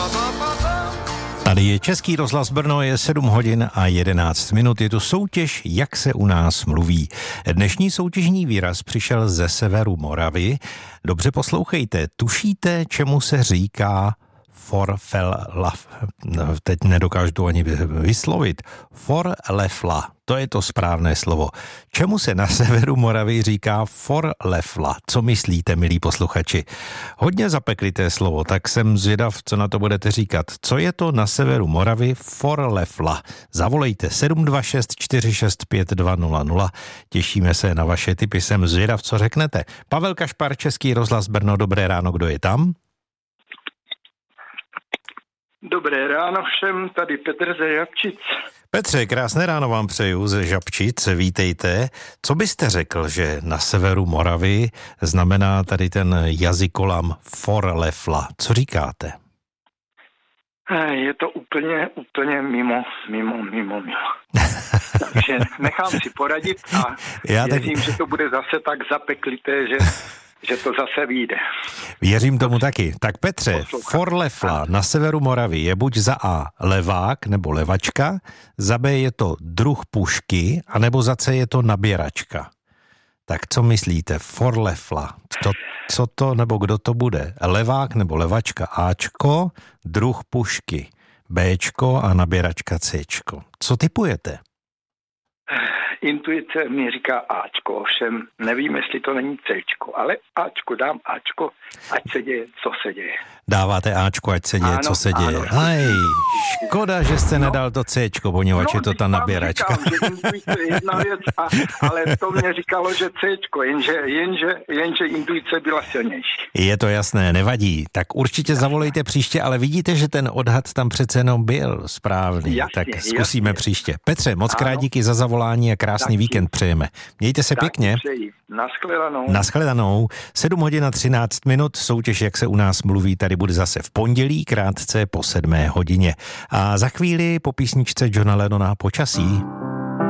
Tady je Český rozhlas Brno, je 7 hodin a 11 minut. Je tu soutěž, jak se u nás mluví. Dnešní soutěžní výraz přišel ze severu Moravy. Dobře poslouchejte, tušíte, čemu se říká forfella? Teď nedokážu to ani vyslovit. Forlefla, to je to správné slovo. Čemu se na severu Moravy říká forlefla? Co myslíte, milí posluchači? Hodně zapeklité slovo, tak jsem zvědav, co na to budete říkat. Co je to na severu Moravy forlefla? Zavolejte 726 465 200. Těšíme se na vaše tipy, jsem zvědav, co řeknete. Pavel Kašpar, Český rozhlas Brno, dobré ráno, kdo je tam? Dobré ráno všem, tady Petr ze Žabčic. Petře, krásné ráno vám přeju ze Žabčic, vítejte. Co byste řekl, že na severu Moravy znamená tady ten jazykolam forlefla? Co říkáte? Je to úplně mimo. Takže nechám si poradit a věřím, že to bude zase tak zapeklité, že to zase vyjde. Věřím tomu taky. Tak Petře, forlefla na severu Moravy je buď za A levák nebo levačka, za B je to druh pušky, anebo za C je to naběračka. Tak co myslíte? Forlefla. Co to nebo kdo to bude? Levák nebo levačka Ačko, druh pušky Bčko a naběračka Cčko. Co tipujete? Intuice mi říká Ačko, ovšem nevím, jestli to není Cčko, ale Ačko, dám Ačko, ať se děje, co se děje. Dáváte Ačko, ať se děje, ano, co se děje. Aj, škoda, že jste nedal to Cčko, poněvadž je to ta naběračka. Říkám, že intuice je jedna věc, ale to mě říkalo, že Cčko, jenže intuice byla silnější. Je to jasné, nevadí. Tak určitě zavolejte příště, ale vidíte, že ten odhad tam přece jenom byl správný. Jasně, tak zkusíme příště. Petře, moc krát díky za zavolání a krásný víkend přejeme. Mějte se pěkně. Naschledanou. 7 hodin a 13 minut. Soutěž, jak se u nás mluví, tady bude zase v pondělí, krátce po 7 hodině. A za chvíli po písničce Johna Lennona Počasí.